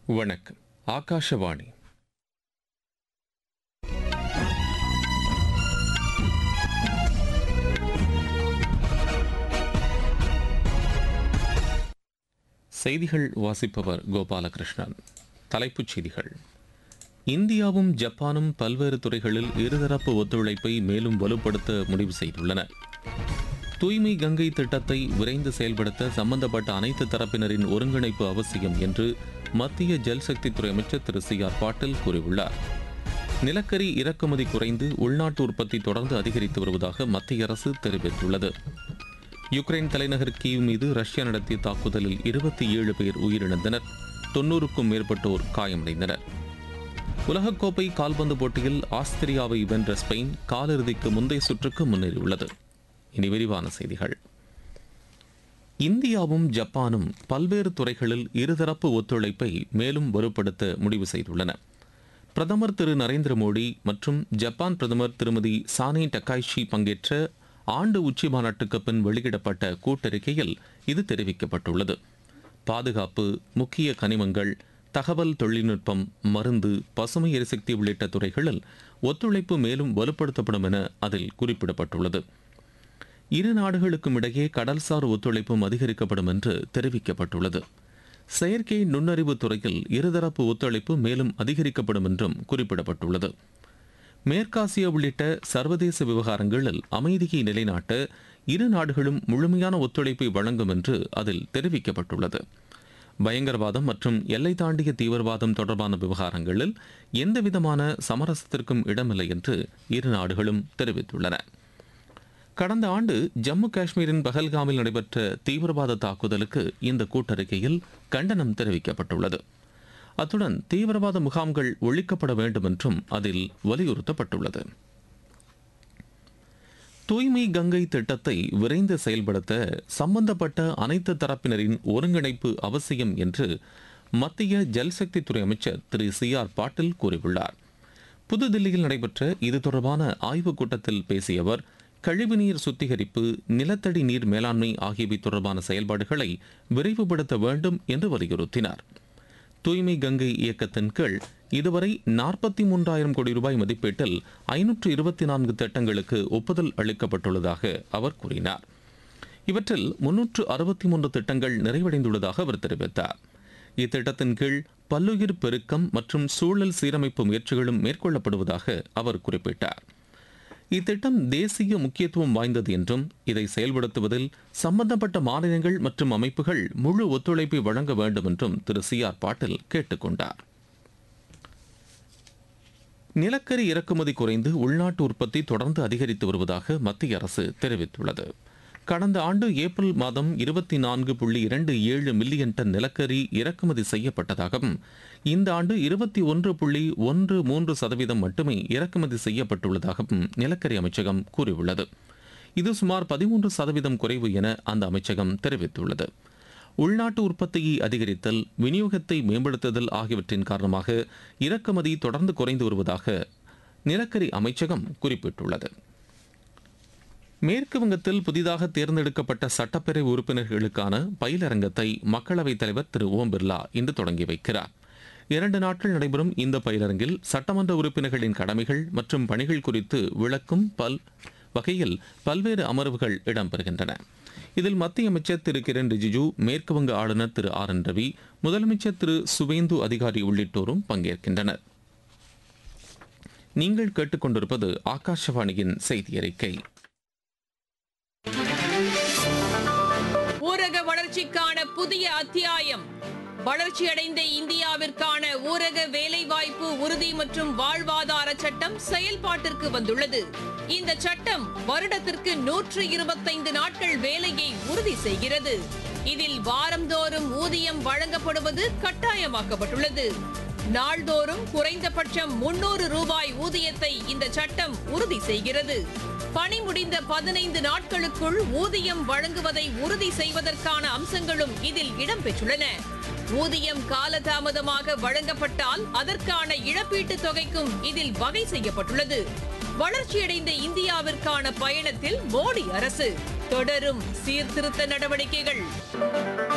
வணக்கம். ஆகாஷவாணி. செய்திகள் வாசிப்பவர் கோபாலகிருஷ்ணன். தலைப்புச் செய்திகள். இந்தியாவும் ஜப்பானும் பல்வேறு துறைகளில் இருதரப்பு ஒத்துழைப்பை மேலும் வலுப்படுத்த முடிவு செய்துள்ளன. தூய்மை கங்கை திட்டத்தை விரைந்து செயல்படுத்த சம்பந்தப்பட்ட அனைத்து தரப்பினரின் ஒருங்கிணைப்பு அவசியம் என்று மத்திய ஜல்சக்தித்துறை அமைச்சர் திரு சி.ஆர். பாட்டீல் கூறியுள்ளார். நிலக்கரி இறக்குமதி குறைந்து உள்நாட்டு உற்பத்தி தொடர்ந்து அதிகரித்து வருவதாக மத்திய அரசு தெரிவித்துள்ளது. யுக்ரைன் தலைநகர் கீவ் மீது ரஷ்யா நடத்திய தாக்குதலில் 27 பேர் உயிரிழந்தனர். 90க்கும் மேற்பட்டோர் காயமடைந்தனர். உலகக்கோப்பை கால்பந்து போட்டியில் ஆஸ்திரியாவை வென்ற ஸ்பெயின் காலிறுதிக்கு முந்தைய சுற்றுக்கு முன்னேறியுள்ளது. இனி விரிவான செய்திகள். இந்தியாவும் ஜப்பானும் பல்வேறு துறைகளில் இருதரப்பு ஒத்துழைப்பை மேலும் வலுப்படுத்த முடிவு செய்துள்ளன. பிரதமர் திரு நரேந்திர மோடி மற்றும் ஜப்பான் பிரதமர் திருமதி சானே டக்காய்ஷி பங்கேற்ற ஆண்டு உச்சி மாநாட்டுக்கு பின் வெளியிடப்பட்ட கூட்டறிக்கையில் இது தெரிவிக்கப்பட்டுள்ளது. பாதுகாப்பு, முக்கிய கனிமங்கள், தகவல் தொழில்நுட்பம், மருந்து, பசுமை எரிசக்தி உள்ளிட்ட துறைகளில் ஒத்துழைப்பு மேலும் வலுப்படுத்தப்படும் என அதில் குறிப்பிடப்பட்டுள்ளது. இரு நாடுகளுக்கும் இடையே கடல்சார் ஒத்துழைப்பும் அதிகரிக்கப்படும் என்று தெரிவிக்கப்பட்டுள்ளது. செயற்கை நுண்ணறிவு துறையில் இருதரப்பு ஒத்துழைப்பு மேலும் அதிகரிக்கப்படும் என்றும் குறிப்பிடப்பட்டுள்ளது. மேற்காசியா உள்ளிட்ட சர்வதேச விவகாரங்களில் அமைதியை நிலைநாட்ட இரு நாடுகளும் முழுமையான ஒத்துழைப்பை வழங்கும் என்று அதில் தெரிவிக்கப்பட்டுள்ளது. பயங்கரவாதம் மற்றும் எல்லை தாண்டிய தீவிரவாதம் தொடர்பான விவகாரங்களில் எந்தவிதமான சமரசத்திற்கும் இடமில்லை என்று இரு நாடுகளும் தெரிவித்துள்ளன. கடந்த ஆண்டு ஜம்மு காஷ்மீரின் பஹல்காமில் நடைபெற்ற தீவிரவாத தாக்குதலுக்கு இந்த கூட்டறிக்கையில் கண்டனம் தெரிவிக்கப்பட்டுள்ளது. அத்துடன் தீவிரவாத முகாம்கள் ஒழிக்கப்பட வேண்டும் என்றும் அதில் வலியுறுத்தப்பட்டுள்ளது. தூய்மை கங்கை திட்டத்தை விரைந்து செயல்படுத்த சம்பந்தப்பட்ட அனைத்து தரப்பினரின் ஒருங்கிணைப்பு அவசியம் என்று மத்திய ஜல்சக்தித்துறை அமைச்சர் திரு சி.ஆர். பாட்டீல் கூறியுள்ளார். புதுதில்லியில் நடைபெற்ற இது தொடர்பான ஆய்வுக் கூட்டத்தில் பேசிய அவர், கழிவுநீர் சுத்திகரிப்பு, நிலத்தடி நீர் மேலாண்மை ஆகியவை தொடர்பான செயல்பாடுகளை விரைவுபடுத்த வேண்டும் என்று வலியுறுத்தினார். தூய்மை கங்கை இயக்கத்தின் கீழ் இதுவரை 43,000 கோடி ரூபாய் மதிப்பீட்டில் 524 திட்டங்களுக்கு ஒப்புதல் அளிக்கப்பட்டுள்ளதாக அவர் கூறினார். இவற்றில் 363 திட்டங்கள் நிறைவடைந்துள்ளதாக அவர் தெரிவித்தார். இத்திட்டத்தின் கீழ் பல்லுயிர் பெருக்கம் மற்றும் சூழல் சீரமைப்பு முயற்சிகளும் மேற்கொள்ளப்படுவதாக அவர் குறிப்பிட்டார். இத்திட்டம் தேசிய முக்கியத்துவம் வாய்ந்தது என்றும் இதை செயல்படுத்துவதில் சம்பந்தப்பட்ட மாநிலங்கள் மற்றும் அமைப்புகள் முழு ஒத்துழைப்பை வழங்க வேண்டும் என்றும் திரு சி.ஆர். பாட்டீல் கேட்டுக்கொண்டார். நிலக்கரி இறக்குமதி குறைந்து உள்நாட்டு உற்பத்தி தொடர்ந்து அதிகரித்து வருவதாக மத்திய அரசு தெரிவித்துள்ளது. கடந்த ஆண்டு ஏப்ரல் மாதம் 24.27 மில்லியன் டன் நிலக்கரி இறக்குமதி செய்யப்பட்டதாகவும் இந்த ஆண்டு 21.13% மட்டுமே இறக்குமதி செய்யப்பட்டுள்ளதாகவும் நிலக்கரி அமைச்சகம் கூறியுள்ளது. இது சுமார் 13% குறைவு என அந்த அமைச்சகம் தெரிவித்துள்ளது. உள்நாட்டு உற்பத்தியை அதிகரித்தல், விநியோகத்தை மேம்படுத்துதல் ஆகியவற்றின் காரணமாக இறக்குமதி தொடர்ந்து குறைந்து வருவதாக நிலக்கரி அமைச்சகம் குறிப்பிட்டுள்ளது. மேற்கு வங்கத்தில் புதிதாக தேர்ந்தெடுக்கப்பட்ட சட்டப்பேரவை உறுப்பினர்களுக்கான பயிலரங்கத்தை மக்களவைத் தலைவர் திரு ஓம் பிர்லா இன்று தொடங்கி வைக்கிறார். 2 நாட்கள் நடைபெறும் இந்த பயிலரங்கில் சட்டமன்ற உறுப்பினர்களின் கடமைகள் மற்றும் பணிகள் குறித்து விளக்கும் வகையில் பல்வேறு அமர்வுகள் இடம்பெறுகின்றன. இதில் மத்திய அமைச்சர் திரு கிரண் ரிஜிஜு, மேற்குவங்க ஆளுநர் திரு ஆர். என். ரவி, முதலமைச்சர் திரு சுவேந்து அதிகாரி உள்ளிட்டோரும் பங்கேற்கின்றனர். நீங்கள் கேட்டுக்கொண்டிருப்பது ஆகாஷவாணியின் செய்தி அறிக்கை. ஊரக வளர்ச்சிக்கான புதிய அத்தியாயம். வளர்ச்சியடைந்த இந்தியாவிற்கான ஊரக வேலைவாய்ப்பு உறுதி மற்றும் வாழ்வாதார சட்டம் செயல்பாட்டிற்கு வந்துள்ளது. இந்த சட்டம் வருடத்திற்கு 125 நாட்கள் வேலையை உறுதி செய்கிறது. இதில் வாரந்தோறும் ஊதியம் வழங்கப்படுவது கட்டாயமாக்கப்பட்டுள்ளது. நாள்தோறும் குறைந்தபட்சம் 300 ரூபாய் ஊதியத்தை இந்த சட்டம் உறுதி செய்கிறது. பணி முடிந்த 15 நாட்களுக்குள் ஊதியம் வழங்குவதை உறுதி செய்வதற்கான அம்சங்களும் இதில் இடம்பெற்றுள்ளன. ஊதியம் காலதாமதமாக வழங்கப்பட்டால் அதற்கான இழப்பீட்டுத் தொகைக்கும் இதில் வகை செய்யப்பட்டுள்ளது. வளர்ச்சியடைந்த இந்தியாவிற்கான பயணத்தில் மோடி அரசு தொடரும் சீர்திருத்த நடவடிக்கைகள்.